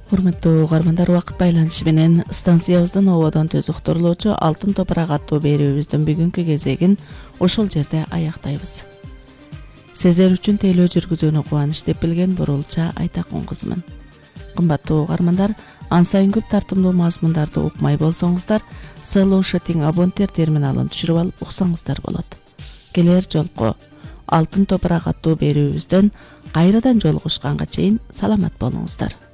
Урматтуу угармандар, убакыт байланышы менен станциябыздын ободон төз уктурулуучу Алтын топурак аттуу берүүбүздүн бүгүнкү кезегин ошол жерде аяктайбыз. Сезер үчүн тейлөө жүргүзүүнү кубаныч деп билген Бурулча Айтакун кызымын. Кымбаттуу угармандар, ан сайын көп тартымдуу мазмундарды укмай болсоңуздар, Slушетинг абонттер терминалын түшүрүп алып уксаңыздар болот. Келер жолку Алтын топурак аттуу берүүбүздөн кайрадан жолугушканга чейин саламат болуңуздар.